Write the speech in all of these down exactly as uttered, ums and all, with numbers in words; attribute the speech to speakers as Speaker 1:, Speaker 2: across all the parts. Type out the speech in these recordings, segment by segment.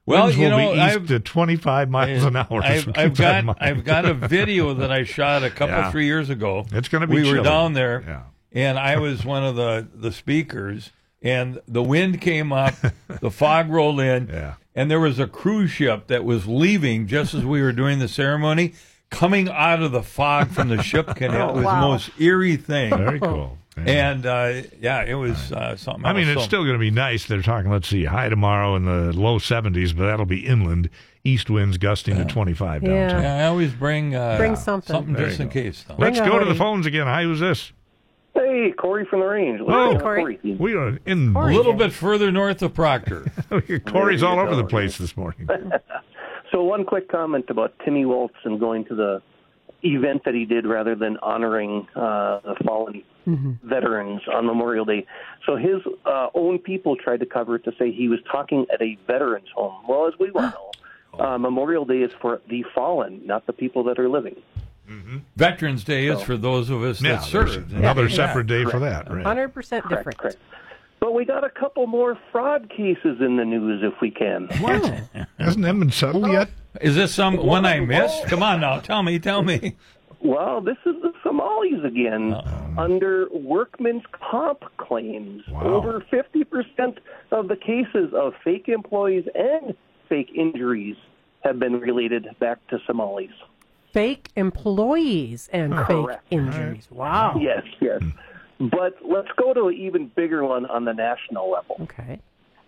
Speaker 1: Well,
Speaker 2: Winds
Speaker 1: you
Speaker 2: will
Speaker 1: know,
Speaker 2: be east
Speaker 1: I've,
Speaker 2: to twenty-five miles an hour.
Speaker 1: I've,
Speaker 2: so
Speaker 1: I've
Speaker 2: keep that in
Speaker 1: got
Speaker 2: mind.
Speaker 1: I've got a video that I shot a couple
Speaker 2: Yeah.
Speaker 1: three years ago.
Speaker 2: It's going to be
Speaker 1: We
Speaker 2: chilly.
Speaker 1: were down there,
Speaker 2: Yeah.
Speaker 1: and I was one of the the speakers, and the wind came up, the fog rolled in,
Speaker 2: Yeah.
Speaker 1: and there was a cruise ship that was leaving just as we were doing the ceremony, coming out of the fog from the ship canal.
Speaker 3: Oh,
Speaker 1: It was
Speaker 3: wow.
Speaker 1: the most eerie thing.
Speaker 2: Very cool. Yeah.
Speaker 1: And uh, yeah, it was uh, something.
Speaker 2: I mean,
Speaker 1: else.
Speaker 2: it's
Speaker 1: So-
Speaker 2: still going to be nice. They're talking, let's see, high tomorrow in the low seventies, but that'll be inland. East winds gusting to twenty-five
Speaker 3: Yeah.
Speaker 2: downtown.
Speaker 1: Yeah, I always bring uh,
Speaker 3: Bring something.
Speaker 2: There
Speaker 1: just
Speaker 2: you
Speaker 1: in
Speaker 2: go.
Speaker 1: case. Though.
Speaker 2: Let's
Speaker 3: Bring a
Speaker 2: go to the
Speaker 3: hoodie.
Speaker 2: phones again. Hi, who's this?
Speaker 4: Hey, Corey from the range.
Speaker 2: Oh,
Speaker 4: Listen,
Speaker 3: Corey.
Speaker 2: We are in.
Speaker 1: A
Speaker 3: Corey.
Speaker 1: little bit further north of Proctor.
Speaker 2: Corey's
Speaker 4: There
Speaker 2: all
Speaker 4: you
Speaker 2: over the
Speaker 4: go.
Speaker 2: place this morning.
Speaker 4: So one quick comment about Timmy Waltz and going to the event that he did rather than honoring uh, the fallen veterans on Memorial Day. So his uh, own people tried to cover it to say he was talking at a veterans home. Well, as we well know, uh, Memorial Day is for the fallen, not the people that are living.
Speaker 1: Veterans Day is
Speaker 4: So-
Speaker 1: for those of us
Speaker 2: Yeah,
Speaker 1: that
Speaker 2: there's
Speaker 1: served.
Speaker 2: another
Speaker 1: Yeah.
Speaker 2: separate day for that.
Speaker 3: one
Speaker 2: Right.
Speaker 3: hundred percent
Speaker 4: Correct,
Speaker 3: different.
Speaker 4: correct. But we got a couple more fraud cases in the news if we can.
Speaker 2: What? Hasn't that been settled yet?
Speaker 1: Is this some one I missed? Come on now, tell me, tell me.
Speaker 4: Well, this is the Somalis again. Under workman's comp claims,
Speaker 2: Wow.
Speaker 4: over fifty percent of the cases of fake employees and fake injuries have been related back to Somalis.
Speaker 3: Fake employees and fake
Speaker 4: Correct.
Speaker 3: injuries. Wow.
Speaker 4: Yes, yes. But let's go to an even bigger one on the national level.
Speaker 3: Okay.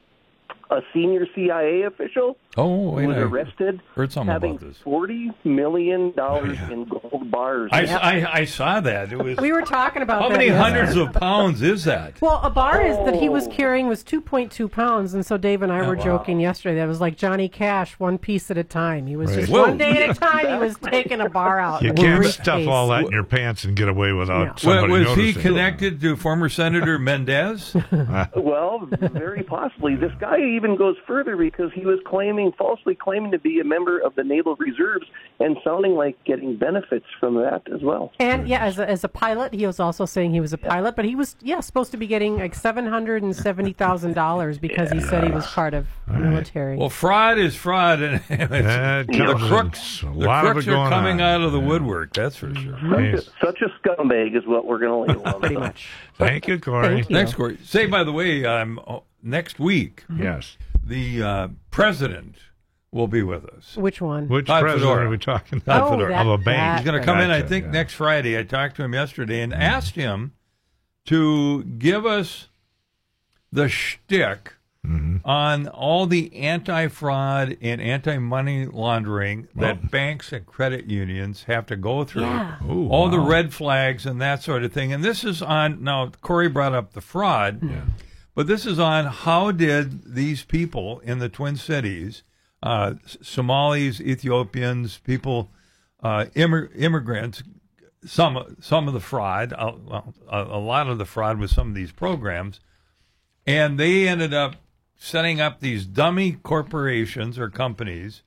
Speaker 4: A senior C I A official
Speaker 1: Oh, wait,
Speaker 4: was
Speaker 1: I
Speaker 4: arrested
Speaker 1: heard something
Speaker 4: having
Speaker 1: about this.
Speaker 4: forty million dollars in gold bars.
Speaker 1: I, I, I saw that. It was
Speaker 3: We were talking about
Speaker 1: how
Speaker 3: that
Speaker 1: many
Speaker 3: yesterday.
Speaker 1: hundreds of pounds is that?
Speaker 3: Well, a bar is that he was
Speaker 4: Oh.
Speaker 3: carrying was two point two pounds, and so Dave and I were joking yesterday that it was like Johnny Cash, one piece at a time. He was
Speaker 2: Right.
Speaker 3: just
Speaker 1: Whoa.
Speaker 3: one day at a time. He was taking a bar out.
Speaker 2: You
Speaker 3: in a
Speaker 2: can't
Speaker 3: briefcase.
Speaker 2: stuff all that in your pants and get away without
Speaker 3: Yeah.
Speaker 1: Was,
Speaker 2: somebody
Speaker 1: was he
Speaker 2: noticing.
Speaker 1: connected to former Senator Mendez?
Speaker 4: Well, very possibly. This guy even goes further because he was claiming, falsely claiming to be a member of the Naval Reserves and sounding like getting benefits from that as well.
Speaker 3: And yeah, as a, as a pilot, he was also saying he was a pilot, but he was yeah supposed to be getting like seven hundred and seventy thousand dollars because he said he was part of military.
Speaker 1: Well, fraud is fraud, and it's,
Speaker 2: That
Speaker 1: the
Speaker 2: comes in
Speaker 1: crooks,
Speaker 2: a
Speaker 1: the
Speaker 2: lot of
Speaker 1: crooks
Speaker 2: it
Speaker 1: are
Speaker 2: going
Speaker 1: coming
Speaker 2: on.
Speaker 1: out of the
Speaker 2: Yeah.
Speaker 1: woodwork. That's for sure.
Speaker 2: Yes.
Speaker 4: Such a scumbag is what we're going to label him.
Speaker 3: Pretty much.
Speaker 2: Thank you, Corey.
Speaker 3: Thank you.
Speaker 1: Next, Corey. Say, by the way, um, oh, next week
Speaker 2: Yes.
Speaker 1: the uh, president will be with us.
Speaker 3: Which one?
Speaker 2: Which
Speaker 1: Todd
Speaker 2: president
Speaker 1: Fedora.
Speaker 2: are we talking
Speaker 1: Todd
Speaker 2: about?
Speaker 3: Oh,
Speaker 1: Fedora.
Speaker 3: that-
Speaker 2: Of a bank.
Speaker 3: that-
Speaker 1: He's going to come in, I
Speaker 2: Gotcha,
Speaker 1: think,
Speaker 2: yeah.
Speaker 1: next Friday. I talked to him yesterday and asked him to give us the shtick
Speaker 2: Mm-hmm.
Speaker 1: on all the anti-fraud and anti-money laundering that banks and credit unions have to go through.
Speaker 3: Yeah.
Speaker 2: Ooh,
Speaker 1: all the
Speaker 2: wow.
Speaker 1: red flags and that sort of thing. And this is on, now, Corey brought up the fraud, but this is on how did these people in the Twin Cities, uh, Somalis, Ethiopians, people, uh, immig- immigrants, some some of the fraud, uh, well, a, a lot of the fraud with some of these programs, and they ended up setting up these dummy corporations or companies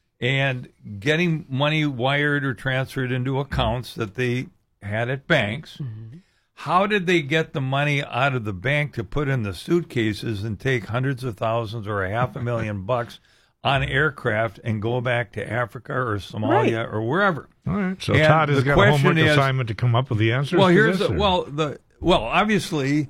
Speaker 1: and getting money wired or transferred into accounts that they had at banks. How did they get the money out of the bank to put in the suitcases and take hundreds of thousands or a half a million bucks on aircraft and go back to Africa or Somalia or wherever?
Speaker 2: All right. So
Speaker 1: And
Speaker 2: Todd has
Speaker 1: the
Speaker 2: got a
Speaker 1: question
Speaker 2: homework
Speaker 1: is-
Speaker 2: assignment to come up with the answers.
Speaker 1: Well,
Speaker 2: to
Speaker 1: here's
Speaker 2: this,
Speaker 1: the,
Speaker 2: or-
Speaker 1: well the well obviously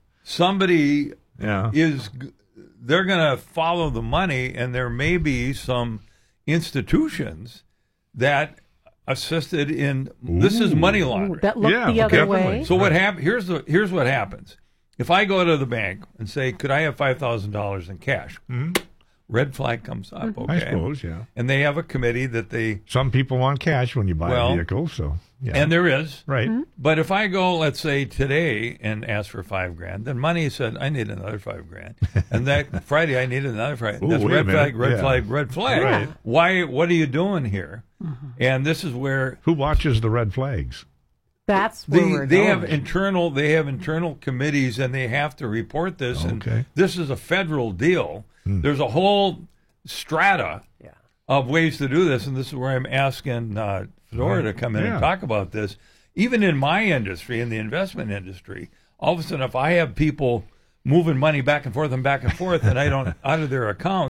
Speaker 1: somebody
Speaker 2: yeah.
Speaker 1: is they're going to follow the money, and there may be some institutions that assisted in this is money laundering.
Speaker 3: That looked
Speaker 2: Yeah,
Speaker 3: the other
Speaker 2: definitely.
Speaker 3: way.
Speaker 1: So what hap- here's the here's what happens. If I go to the bank and say, "Could I have five thousand dollars in cash?" Red flag comes up. Okay,
Speaker 2: I suppose, yeah.
Speaker 1: And they have a committee that they
Speaker 2: Some people want cash when you buy
Speaker 1: Well,
Speaker 2: a vehicle, so yeah.
Speaker 1: and there is.
Speaker 2: right.
Speaker 1: But if I go, let's say today, and ask for five grand, then money said I need another five grand, and that Friday I need another five.
Speaker 2: Ooh,
Speaker 1: That's
Speaker 2: wait a
Speaker 1: red
Speaker 2: minute.
Speaker 1: flag, red
Speaker 2: Yeah.
Speaker 1: flag, red flag.
Speaker 2: Right.
Speaker 1: Why? What are you doing here? And this is where
Speaker 2: Who watches the red flags?
Speaker 3: That's where
Speaker 1: they
Speaker 3: we're
Speaker 1: they
Speaker 3: going.
Speaker 1: have internal they have internal committees, and they have to report this.
Speaker 2: Okay.
Speaker 1: And this is a federal deal. There's a whole strata
Speaker 3: Yeah.
Speaker 1: of ways to do this, and this is where I'm asking uh, Fedora to come in
Speaker 2: Yeah.
Speaker 1: and talk about this. Even in my industry, in the investment industry, all of a sudden, if I have people moving money back and forth and back and forth, and I don't out of their accounts,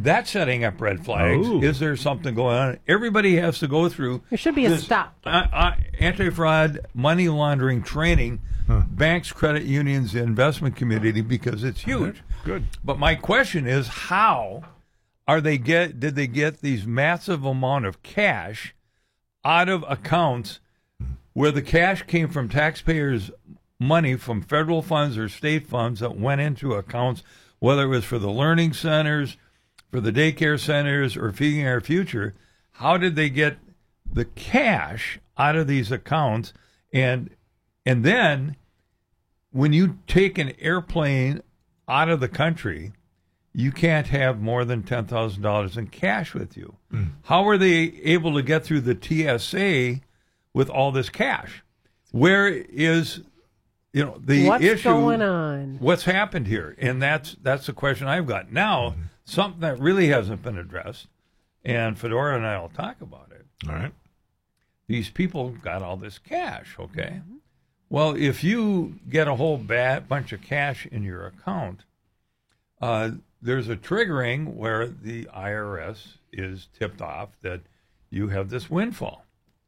Speaker 1: that's setting up red flags.
Speaker 2: Oh.
Speaker 1: Is there something going on? Everybody has to go through.
Speaker 3: There should be a
Speaker 1: this,
Speaker 3: stop.
Speaker 1: Uh, uh, anti-fraud, money laundering training, huh. banks, credit unions, the investment community, because it's huge.
Speaker 2: Good.
Speaker 1: But my question is, how are they get? Did they get these massive amount of cash out of accounts where the cash came from taxpayers' money from federal funds or state funds that went into accounts, whether it was for the learning centers, for the daycare centers, or Feeding Our Future? How did they get the cash out of these accounts? And and then when you take an airplane out of the country, you can't have more than ten thousand dollars in cash with you. Mm. How are they able to get through the T S A with all this cash? Where is, you know, the
Speaker 3: what's
Speaker 1: issue?
Speaker 3: What's going on?
Speaker 1: What's happened here? And that's that's the question I've got. Now, mm-hmm. something that really hasn't been addressed, and Fedora and I will talk about it.
Speaker 2: All right.
Speaker 1: These people got all this cash, okay? Mm-hmm. Well, if you get a whole bat, bunch of cash in your account, uh, there's a triggering where the I R S is tipped off that you have this windfall.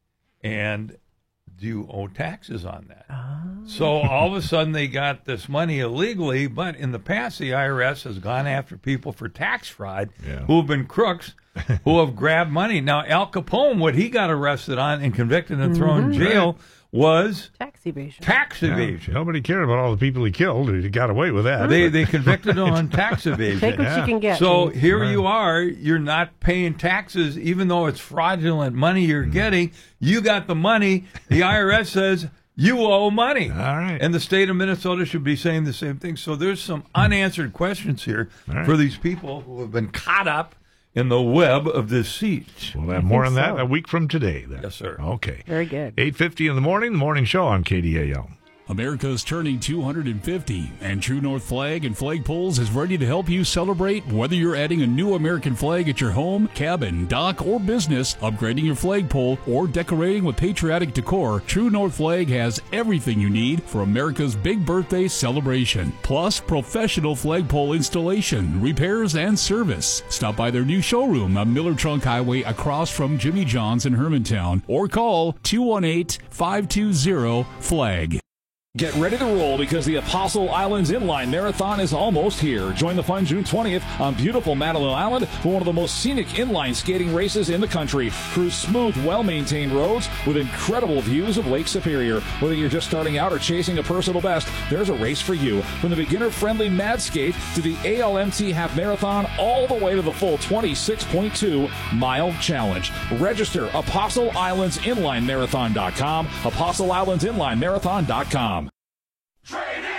Speaker 1: And do you owe taxes on that? Oh. So all of a sudden they got this money illegally, but in the past the I R S has gone after people for tax fraud yeah. who have been crooks, who have grabbed money. Now, Al Capone, what he got arrested on and convicted and thrown in jail
Speaker 2: right.
Speaker 1: was
Speaker 3: tax evasion.
Speaker 1: Tax evasion.
Speaker 2: Yeah, nobody cared about all the people he killed. He got away with that.
Speaker 1: They they convicted him on tax evasion.
Speaker 3: Take what
Speaker 1: yeah.
Speaker 3: you can get.
Speaker 1: So
Speaker 3: please.
Speaker 1: here
Speaker 2: right.
Speaker 1: you are. You're not paying taxes, even though it's fraudulent money you're mm. getting. You got the money. The I R S says you owe money.
Speaker 2: All right.
Speaker 1: And the state of Minnesota should be saying the same thing. So there's some unanswered questions here
Speaker 2: right.
Speaker 1: for these people who have been caught up in the web of deceit.
Speaker 2: We'll have more on so. that a week from today. Then.
Speaker 1: Yes, sir.
Speaker 2: Okay.
Speaker 3: Very good.
Speaker 2: eight fifty in the morning, the morning show on K D A L.
Speaker 5: America's turning two hundred fifty, and True North Flag and Flagpoles is ready to help you celebrate. Whether you're adding a new American flag at your home, cabin, dock, or business, upgrading your flagpole, or decorating with patriotic decor, True North Flag has everything you need for America's big birthday celebration. Plus, professional flagpole installation, repairs, and service. Stop by their new showroom on Miller Trunk Highway across from Jimmy John's in Hermantown, or call two one eight, five two zero, flag.
Speaker 6: Get ready to roll because the Apostle Islands Inline Marathon is almost here. Join the fun June twentieth on beautiful Madeline Island for one of the most scenic inline skating races in the country. Cruise smooth, well-maintained roads with incredible views of Lake Superior. Whether you're just starting out or chasing a personal best, there's a race for you. From the beginner-friendly Mad Skate to the A L M T Half Marathon, all the way to the full twenty-six point two mile challenge. Register Apostle Islands Inline Marathon dot com, Apostle Islands Inline Marathon dot com.
Speaker 7: Trade in!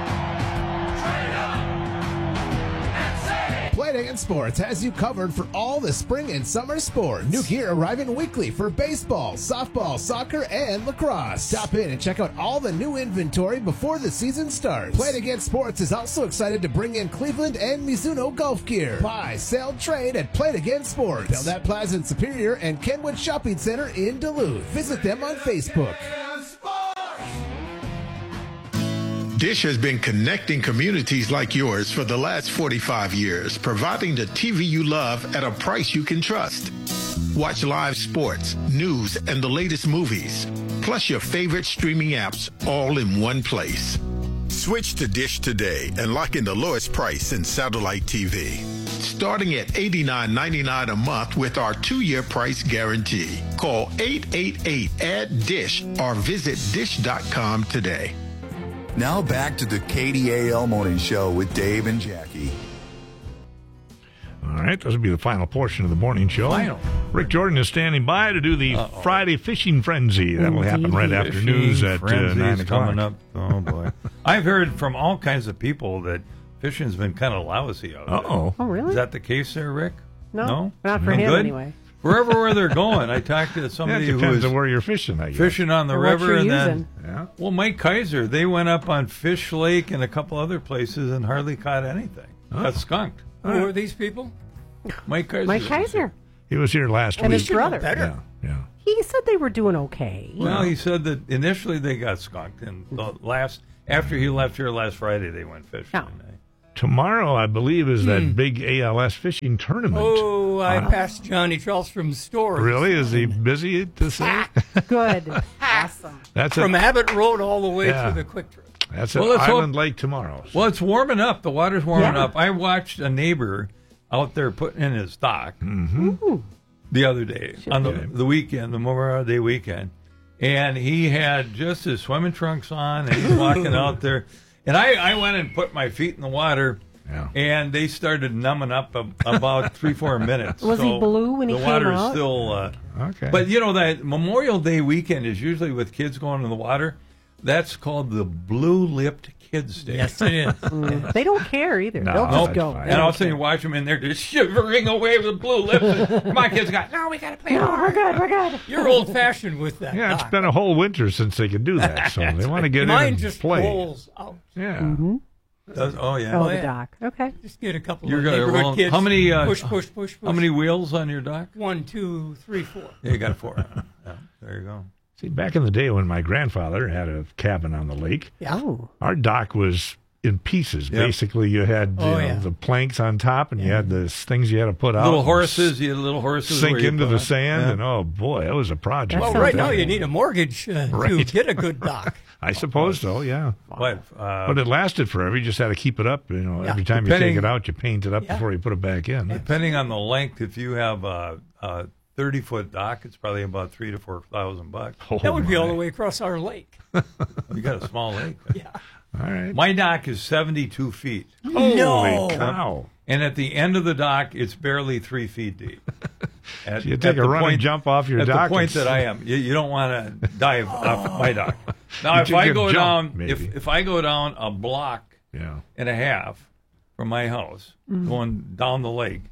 Speaker 7: Trade up! And save! Playdagon Sports has you covered for all the spring and summer sports. New gear arriving weekly for baseball, softball, soccer, and lacrosse. Stop in and check out all the new inventory before the season starts. Playdagon Sports is also excited to bring in Cleveland and Mizuno golf gear. Buy, sell, trade at Playdagon Sports. Beldat Plaza in Superior and Kenwood Shopping Center in Duluth. Visit them on Facebook.
Speaker 8: Dish has been connecting communities like yours for the last forty-five years, providing the T V you love at a price you can trust. Watch live sports, news, and the latest movies, plus your favorite streaming apps all in one place. Switch to Dish today and lock in the lowest price in satellite T V. Starting at eighty-nine ninety-nine a month with our two-year price guarantee. Call eight eight eight, add dish or visit dish dot com today.
Speaker 9: Now back to the K D A L Morning Show with Dave and Jackie.
Speaker 2: All right, this will be the final portion of the morning show.
Speaker 1: Final.
Speaker 2: Rick Jordan is standing by to do the
Speaker 1: Uh-oh.
Speaker 2: Friday Fishing Frenzy. That will happen right after
Speaker 1: Fishing
Speaker 2: news at uh, nine o'clock.
Speaker 1: Coming up. Oh, boy. I've heard from all kinds of people that fishing's been kind of lousy out there.
Speaker 2: Uh-oh.
Speaker 3: Oh, really?
Speaker 1: Is that the case there, Rick?
Speaker 3: No,
Speaker 1: no?
Speaker 3: not for
Speaker 1: Been
Speaker 3: him
Speaker 1: good?
Speaker 3: anyway.
Speaker 1: Wherever where they're going. I talked to somebody
Speaker 2: Yeah, it
Speaker 1: who
Speaker 2: depends
Speaker 1: was
Speaker 2: on where you're fishing, I guess.
Speaker 1: fishing on the
Speaker 3: Or what
Speaker 1: river,
Speaker 3: you're
Speaker 1: and
Speaker 3: using.
Speaker 1: then
Speaker 2: Yeah.
Speaker 1: well, Mike Kaiser, they went up on Fish Lake and a couple other places and hardly caught anything.
Speaker 2: Oh.
Speaker 1: Got skunked.
Speaker 2: All
Speaker 1: Who
Speaker 2: right.
Speaker 1: are these people? Mike Kaiser.
Speaker 3: Mike Kaiser
Speaker 2: He was here last
Speaker 3: and
Speaker 2: week.
Speaker 3: his brother.
Speaker 2: Yeah, yeah.
Speaker 3: He said they were doing okay.
Speaker 1: Well, he said that initially they got skunked, and the last after he left here last Friday, they went fishing.
Speaker 3: Oh.
Speaker 1: And
Speaker 2: Tomorrow, I believe, is that
Speaker 10: Hmm.
Speaker 2: big A L S fishing tournament.
Speaker 10: Oh, I
Speaker 2: Uh,
Speaker 10: passed Johnny Trellstrom's store.
Speaker 2: Really? Is he busy to say?
Speaker 3: Good. Awesome.
Speaker 2: That's
Speaker 10: From
Speaker 2: a,
Speaker 10: Abbott Road all the way
Speaker 2: Yeah.
Speaker 10: to the Quick Trip.
Speaker 2: that's at
Speaker 1: Well, let's hope-
Speaker 2: Island Lake tomorrow.
Speaker 1: Well, it's warming up. The water's warming
Speaker 3: Yeah.
Speaker 1: up. I watched a neighbor out there putting in his dock the other day on the, the weekend, the Memorial Day weekend, and he had just his swimming trunks on, and he's walking out there. And I, I went and put my feet in the water,
Speaker 2: Yeah.
Speaker 1: and they started numbing up a, about three, four minutes.
Speaker 3: Was he
Speaker 1: So
Speaker 3: blue when he
Speaker 1: the
Speaker 3: came
Speaker 1: water's
Speaker 3: out?
Speaker 1: still. Uh,
Speaker 2: Okay.
Speaker 1: But you know that Memorial Day weekend is usually with kids going in the water. That's called the Blue-Lipped Kids Day.
Speaker 10: Yes, it is.
Speaker 3: Mm. They don't care either.
Speaker 2: No,
Speaker 3: They'll
Speaker 2: no,
Speaker 3: just
Speaker 2: it's
Speaker 3: go.
Speaker 2: fine.
Speaker 3: They
Speaker 1: And all
Speaker 3: don't
Speaker 1: of a sudden you watch them and they're just shivering away with blue lips. And my kids got, no, we got to play
Speaker 3: care. No,
Speaker 1: hard.
Speaker 3: we're good. We're good.
Speaker 10: You're old-fashioned with that.
Speaker 2: yeah, it's
Speaker 10: dock.
Speaker 2: been a whole winter since they could do that, so they want to get in
Speaker 10: Mine
Speaker 2: and
Speaker 10: just
Speaker 2: play.
Speaker 10: rolls out.
Speaker 2: Yeah.
Speaker 1: Does- oh, yeah.
Speaker 3: Oh,
Speaker 10: Oh,
Speaker 3: the
Speaker 10: yeah.
Speaker 3: dock. Okay.
Speaker 10: Just get a couple
Speaker 1: You're
Speaker 10: of
Speaker 1: gonna
Speaker 10: neighborhood
Speaker 1: roll-
Speaker 10: kids.
Speaker 1: how many, uh,
Speaker 10: push, push, push, push.
Speaker 1: How many wheels on your dock?
Speaker 10: One, two, three, four.
Speaker 1: Yeah, you got four. Yeah, there you go.
Speaker 2: See, back in the day when my grandfather had a cabin on the lake,
Speaker 10: Yeah.
Speaker 3: Oh.
Speaker 2: our dock was in pieces.
Speaker 1: Yep.
Speaker 2: Basically, you had
Speaker 10: Oh,
Speaker 2: you know,
Speaker 10: yeah.
Speaker 2: the planks on top, and you had the things you had to put out.
Speaker 1: Little
Speaker 2: and
Speaker 1: horses. You had little horses.
Speaker 2: sink
Speaker 1: where you
Speaker 2: into
Speaker 1: put
Speaker 2: the
Speaker 1: on-
Speaker 2: sand,
Speaker 1: Yeah.
Speaker 2: and oh boy, that was a project.
Speaker 10: Well,
Speaker 3: sounds
Speaker 10: right now
Speaker 3: good.
Speaker 10: you need a mortgage uh, to
Speaker 2: Right.
Speaker 10: get a good dock.
Speaker 2: I suppose so, yeah.
Speaker 1: What? Uh,
Speaker 2: But it lasted forever. You just had to keep it up. You know,
Speaker 10: Yeah.
Speaker 2: every time you
Speaker 1: Depending-
Speaker 2: take it out, you paint it up
Speaker 10: Yeah.
Speaker 2: before you put it back in.
Speaker 1: depending on the length, if you have a, a thirty-foot dock, it's probably about three to four thousand bucks.
Speaker 2: Oh,
Speaker 10: That would be all
Speaker 2: my.
Speaker 10: the way across our lake.
Speaker 1: You got a small lake.
Speaker 10: Yeah.
Speaker 2: All right.
Speaker 1: My dock is seventy-two feet.
Speaker 2: Holy
Speaker 10: No.
Speaker 2: cow!
Speaker 1: And at the end of the dock, it's barely three feet deep. At,
Speaker 2: You take
Speaker 1: at
Speaker 2: a
Speaker 1: the
Speaker 2: run and
Speaker 1: point-
Speaker 2: jump off your
Speaker 1: at
Speaker 2: dock
Speaker 1: the point
Speaker 2: and-
Speaker 1: that I am, you, you don't want to dive off my dock. Now,
Speaker 2: You
Speaker 1: if
Speaker 2: should
Speaker 1: I
Speaker 2: get
Speaker 1: go
Speaker 2: jump,
Speaker 1: down,
Speaker 2: maybe.
Speaker 1: if if I go down a block
Speaker 2: Yeah.
Speaker 1: and a half from my house, going down the lake,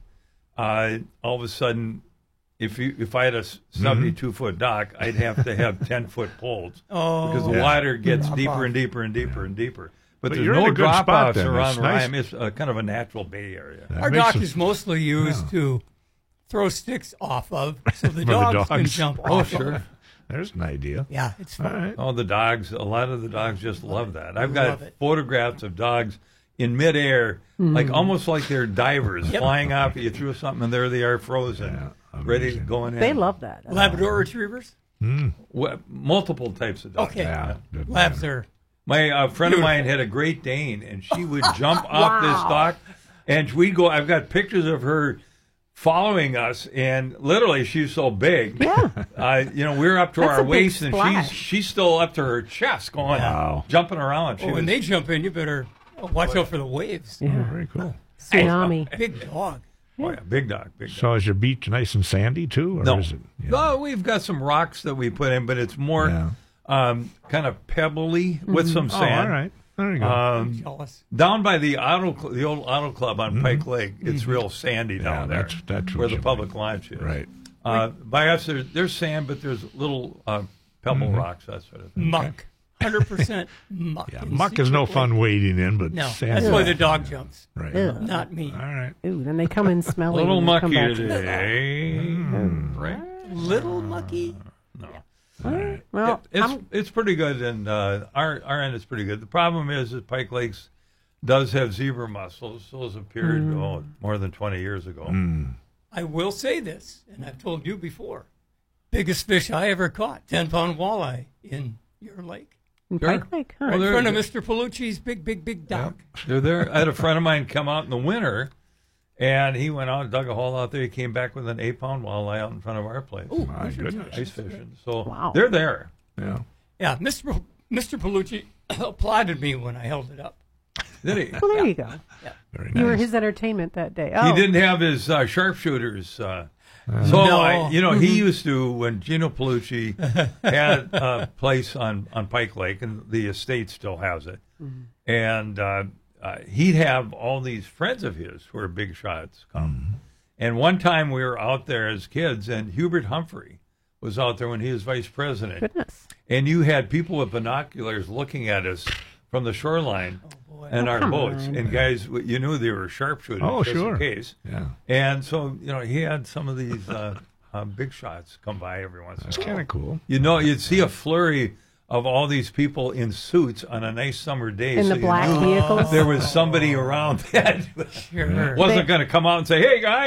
Speaker 1: uh, all of a sudden, if you if I had a seventy-two foot dock, I'd have to have ten foot poles
Speaker 10: Oh.
Speaker 1: because the
Speaker 2: Yeah.
Speaker 1: water gets
Speaker 10: Drop
Speaker 1: deeper
Speaker 10: off.
Speaker 1: and deeper and deeper and deeper. But,
Speaker 2: But
Speaker 1: there's
Speaker 2: you're in
Speaker 1: no
Speaker 2: a good
Speaker 1: drop
Speaker 2: spot
Speaker 1: offs
Speaker 2: then.
Speaker 1: around
Speaker 2: It's
Speaker 1: where I
Speaker 2: nice.
Speaker 1: am. It's uh, kind of a natural bay area.
Speaker 2: That
Speaker 10: Our
Speaker 2: makes
Speaker 10: dock
Speaker 2: it-
Speaker 10: is mostly used to throw sticks off of so the
Speaker 2: the
Speaker 10: dogs, can
Speaker 2: dogs.
Speaker 10: jump
Speaker 1: Oh,
Speaker 10: off.
Speaker 1: sure.
Speaker 10: Of.
Speaker 2: There's an idea.
Speaker 10: Yeah, it's
Speaker 2: All
Speaker 10: fun.
Speaker 2: right.
Speaker 1: Oh, the dogs! A lot of the dogs just love that. I've
Speaker 10: Love
Speaker 1: got
Speaker 10: it.
Speaker 1: photographs of dogs in midair, like almost like they're divers
Speaker 10: Yep.
Speaker 1: flying off. You threw something, and there they are, frozen,
Speaker 2: Yeah,
Speaker 1: ready
Speaker 2: amazing.
Speaker 1: going in.
Speaker 3: They love that.
Speaker 10: Labrador retrievers?
Speaker 1: Wha- multiple types of dogs.
Speaker 10: Okay.
Speaker 2: Yeah. good
Speaker 10: Labs
Speaker 2: man.
Speaker 10: are.
Speaker 1: My uh, friend of mine had a Great Dane, and she would jump off this dock, and we'd go. I've got pictures of her following us, and literally she's so big.
Speaker 3: Yeah.
Speaker 1: Uh, you know, we're up to
Speaker 3: That's
Speaker 1: our
Speaker 3: a big
Speaker 1: waist, and she's
Speaker 3: splash.
Speaker 1: she's still up to her chest, going,
Speaker 2: Wow.
Speaker 1: jumping around. She
Speaker 10: Oh, when
Speaker 1: was-
Speaker 10: they jump in, you better watch out for the waves.
Speaker 2: Oh, very cool.
Speaker 3: Tsunami.
Speaker 10: Big dog.
Speaker 1: oh, yeah, big dog, big dog.
Speaker 2: So is your beach nice and sandy too, or
Speaker 1: No.
Speaker 2: is it? Yeah.
Speaker 1: No, we've got some rocks that we put in, but it's more
Speaker 2: Yeah.
Speaker 1: um, kind of pebbly with some
Speaker 2: Oh,
Speaker 1: sand.
Speaker 2: all right. There you go.
Speaker 1: Um,
Speaker 10: Jealous.
Speaker 1: down by the auto, cl- the old auto club on Pike Lake, it's real sandy down
Speaker 2: Mm-hmm. Yeah,
Speaker 1: there.
Speaker 2: that's- that's
Speaker 1: where
Speaker 2: what
Speaker 1: the
Speaker 2: you
Speaker 1: public launch is.
Speaker 2: Right.
Speaker 1: Uh, by us, there's, there's sand, but there's little uh, pebble
Speaker 2: Mm-hmm.
Speaker 1: rocks, that sort of thing.
Speaker 10: Muck. one hundred percent muck.
Speaker 2: yeah,
Speaker 10: in
Speaker 2: muck is no
Speaker 10: Secret
Speaker 2: fun
Speaker 10: Lake.
Speaker 2: wading in, but
Speaker 10: No,
Speaker 2: sand.
Speaker 10: that's why the dog jumps.
Speaker 2: Right.
Speaker 3: Ew.
Speaker 10: Not me.
Speaker 2: All right.
Speaker 3: Ooh, then they come in
Speaker 1: A
Speaker 3: smelling.
Speaker 1: little
Speaker 3: and they come
Speaker 1: mucky
Speaker 3: back.
Speaker 1: today,
Speaker 2: Mm.
Speaker 1: right?
Speaker 10: Little mucky.
Speaker 3: Well,
Speaker 1: it's
Speaker 3: I'm-
Speaker 1: it's pretty good, and uh, our our end is pretty good. The problem is that Pike Lakes does have zebra mussels. Those appeared
Speaker 3: Mm.
Speaker 1: oh, more than twenty years ago.
Speaker 2: Mm.
Speaker 10: I will say this, and I've told you before. Biggest fish I ever caught, ten pound walleye in your lake.
Speaker 3: in
Speaker 1: Sure.
Speaker 3: Pike Lake, huh?
Speaker 1: Well,
Speaker 10: In
Speaker 1: they're-
Speaker 10: front of Mister Palucci's big, big, big dock.
Speaker 1: They're there. I had a friend of mine come out in the winter, and he went out and dug a hole out there. He came back with an eight pound walleye out in front of our place.
Speaker 2: My goodness.
Speaker 1: Ice fishing. So
Speaker 3: Wow.
Speaker 1: they're there.
Speaker 2: Yeah.
Speaker 10: Yeah, Mister P- Mister Palucci applauded me when I held it up.
Speaker 1: Did he?
Speaker 3: Well, there you go.
Speaker 2: Very
Speaker 3: You were
Speaker 2: nice.
Speaker 3: his entertainment that day. Oh,
Speaker 1: He didn't have his uh, sharpshooters. Uh, so,
Speaker 10: No.
Speaker 1: I, you know, he used to, when Gino Palucci had a place on, on Pike Lake, and the estate still has it, and uh, uh, he'd have all these friends of his who are big shots come. And one time we were out there as kids, and Hubert Humphrey was out there when he was vice president.
Speaker 3: Goodness.
Speaker 1: And you had people with binoculars looking at us from the shoreline and our
Speaker 3: come
Speaker 1: boats.
Speaker 3: on.
Speaker 1: And guys, you knew they were sharpshooters
Speaker 2: Oh,
Speaker 1: just
Speaker 2: sure.
Speaker 1: in case.
Speaker 2: Yeah.
Speaker 1: And so, you know, he had some of these uh, uh, big shots come by every once in a
Speaker 2: That's
Speaker 1: while.
Speaker 2: kind of cool.
Speaker 1: You know, you'd see a flurry of all these people in suits on a nice summer day.
Speaker 3: In
Speaker 1: so
Speaker 3: the black
Speaker 1: you knew
Speaker 3: vehicles?
Speaker 1: There was somebody around that
Speaker 10: Sure.
Speaker 1: wasn't
Speaker 3: They-
Speaker 1: going to come out and say, hey, guys.